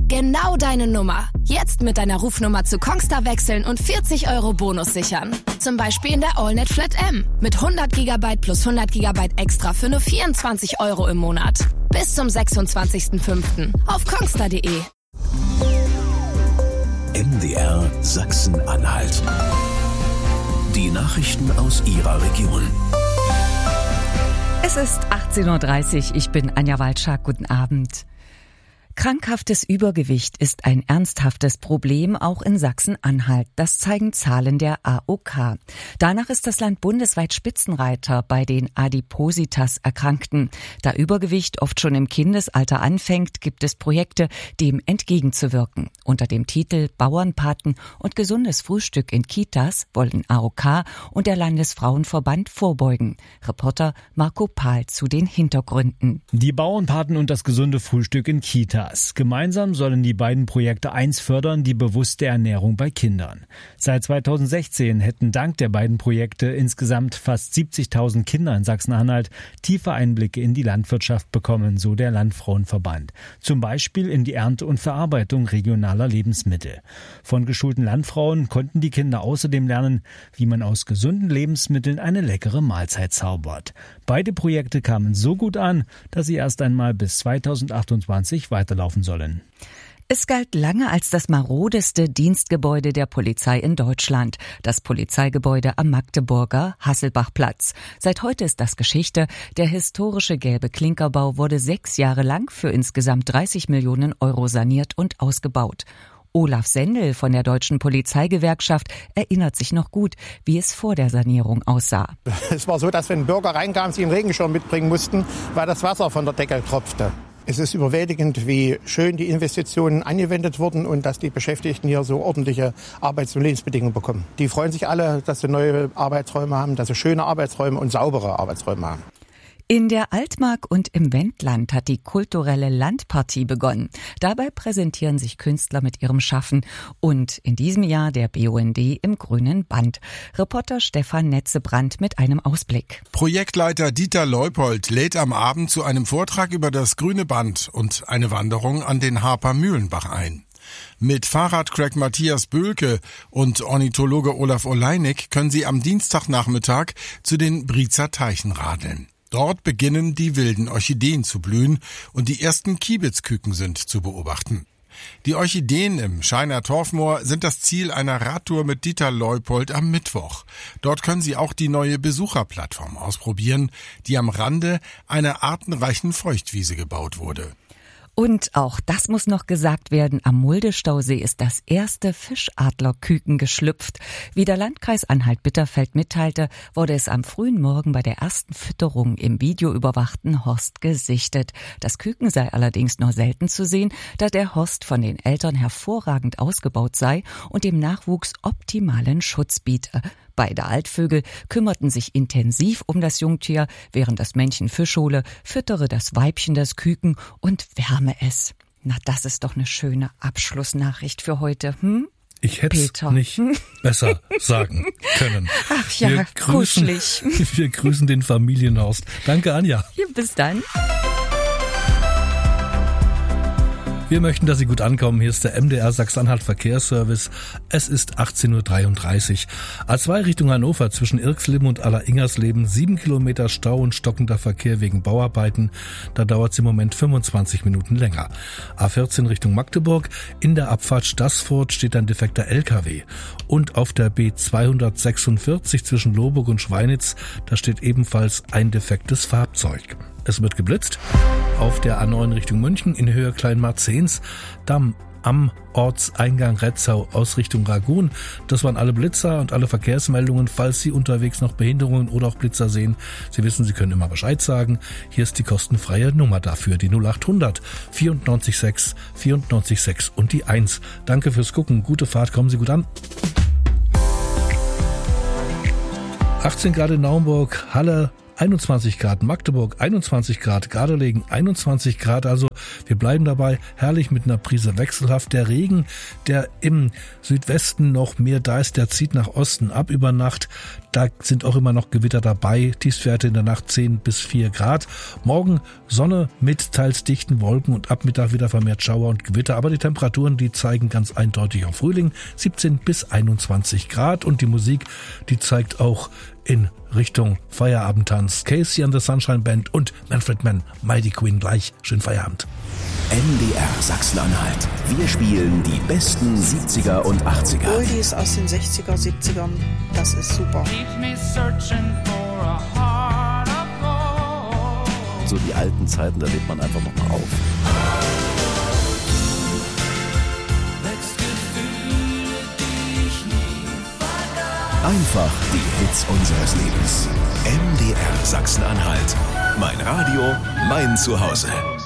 Genau deine Nummer. Jetzt mit deiner Rufnummer zu Kongstar wechseln und 40 € Bonus sichern. Zum Beispiel in der AllNet Flat M. Mit 100 GB plus 100 GB extra für nur 24 € im Monat. Bis zum 26.05. auf kongstar.de. MDR Sachsen-Anhalt. Die Nachrichten aus Ihrer Region. Es ist 18.30 Uhr, ich bin Anja Walczak, guten Abend. Krankhaftes Übergewicht ist ein ernsthaftes Problem, auch in Sachsen-Anhalt. Das zeigen Zahlen der AOK. Danach ist das Land bundesweit Spitzenreiter bei den Adipositas-Erkrankten. Da Übergewicht oft schon im Kindesalter anfängt, gibt es Projekte, dem entgegenzuwirken. Unter dem Titel Bauernpaten und gesundes Frühstück in Kitas wollen AOK und der Landesfrauenverband vorbeugen. Reporter Marco Pahl zu den Hintergründen. Die Bauernpaten und das gesunde Frühstück in Kitas. Gemeinsam sollen die beiden Projekte eins fördern, die bewusste Ernährung bei Kindern. Seit 2016 hätten dank der beiden Projekte insgesamt fast 70.000 Kinder in Sachsen-Anhalt tiefe Einblicke in die Landwirtschaft bekommen, so der Landfrauenverband. Zum Beispiel in die Ernte und Verarbeitung regionaler Lebensmittel. Von geschulten Landfrauen konnten die Kinder außerdem lernen, wie man aus gesunden Lebensmitteln eine leckere Mahlzeit zaubert. Beide Projekte kamen so gut an, dass sie erst einmal bis 2028 weiterlaufen sollen. Es galt lange als das marodeste Dienstgebäude der Polizei in Deutschland, das Polizeigebäude am Magdeburger Hasselbachplatz. Seit heute ist das Geschichte. Der historische gelbe Klinkerbau wurde 6 Jahre lang für insgesamt 30 Millionen € saniert und ausgebaut. Olaf Sendel von der Deutschen Polizeigewerkschaft erinnert sich noch gut, wie es vor der Sanierung aussah. Es war so, dass wenn Bürger reinkamen, sie einen Regenschirm mitbringen mussten, weil das Wasser von der Decke tropfte. Es ist überwältigend, wie schön die Investitionen angewendet wurden und dass die Beschäftigten hier so ordentliche Arbeits- und Lebensbedingungen bekommen. Die freuen sich alle, dass sie neue Arbeitsräume haben, dass sie schöne Arbeitsräume und saubere Arbeitsräume haben. In der Altmark und im Wendland hat die kulturelle Landpartie begonnen. Dabei präsentieren sich Künstler mit ihrem Schaffen und in diesem Jahr der BUND im grünen Band. Reporter Stefan Netzebrand mit einem Ausblick. Projektleiter Dieter Leupold lädt am Abend zu einem Vortrag über das grüne Band und eine Wanderung an den Harper Mühlenbach ein. Mit Fahrradcrack Matthias Böhlke und Ornithologe Olaf Oleinik können Sie am Dienstagnachmittag zu den Briezer Teichen radeln. Dort beginnen die wilden Orchideen zu blühen und die ersten Kiebitzküken sind zu beobachten. Die Orchideen im Scheiner Torfmoor sind das Ziel einer Radtour mit Dieter Leupold am Mittwoch. Dort können Sie auch die neue Besucherplattform ausprobieren, die am Rande einer artenreichen Feuchtwiese gebaut wurde. Und auch das muss noch gesagt werden, am Mulde-Stausee ist das erste Fischadlerküken geschlüpft. Wie der Landkreis Anhalt-Bitterfeld mitteilte, wurde es am frühen Morgen bei der ersten Fütterung im videoüberwachten Horst gesichtet. Das Küken sei allerdings nur selten zu sehen, da der Horst von den Eltern hervorragend ausgebaut sei und dem Nachwuchs optimalen Schutz biete. Beide Altvögel kümmerten sich intensiv um das Jungtier, während das Männchen Fisch hole, füttere das Weibchen das Küken und wärme es. Na, das ist doch eine schöne Abschlussnachricht für heute, Ich hätte es nicht besser sagen können. Ach ja, kuschelig. Wir grüßen den Familienhorst. Danke, Anja. Ja, bis dann. Wir möchten, dass Sie gut ankommen. Hier ist der MDR Sachsen-Anhalt Verkehrsservice. Es ist 18.33 Uhr. A2 Richtung Hannover zwischen Irxleben und Aller-Ingersleben 7 Kilometer Stau und stockender Verkehr wegen Bauarbeiten. Da dauert es im Moment 25 Minuten länger. A14 Richtung Magdeburg. In der Abfahrt Staßfurt steht ein defekter LKW. Und auf der B246 zwischen Lohburg und Schweinitz, da steht ebenfalls ein defektes Fahrzeug. Es wird geblitzt. Auf der A9 Richtung München in Höhe Kleinmarzens, Damm am Ortseingang Retzau aus Richtung Ragun. Das waren alle Blitzer und alle Verkehrsmeldungen. Falls Sie unterwegs noch Behinderungen oder auch Blitzer sehen, Sie wissen, Sie können immer Bescheid sagen. Hier ist die kostenfreie Nummer dafür, die 0800 94 6 und die 1. Danke fürs Gucken, gute Fahrt, kommen Sie gut an. 18 Grad in Naumburg, Halle 21 Grad, Magdeburg 21 Grad, Gardelegen 21 Grad, also wir bleiben dabei, herrlich mit einer Prise wechselhaft. Der Regen, der im Südwesten noch mehr da ist, der zieht nach Osten ab über Nacht. Da sind auch immer noch Gewitter dabei, Tiefstwerte in der Nacht 10 bis 4 Grad. Morgen Sonne mit teils dichten Wolken und ab Mittag wieder vermehrt Schauer und Gewitter. Aber die Temperaturen, die zeigen ganz eindeutig auf Frühling, 17 bis 21 Grad. Und die Musik, die zeigt auch in Richtung Feierabendtanz. Casey and the Sunshine Band und Manfred Mann, Mighty Queen gleich. Schönen Feierabend. MDR Sachsen-Anhalt. Wir spielen die besten 70er und 80er. Oldies aus den 60er, 70ern. Das ist super. So die alten Zeiten, da lebt man einfach noch mal auf. Einfach die Hits unseres Lebens. MDR Sachsen-Anhalt. Mein Radio, mein Zuhause.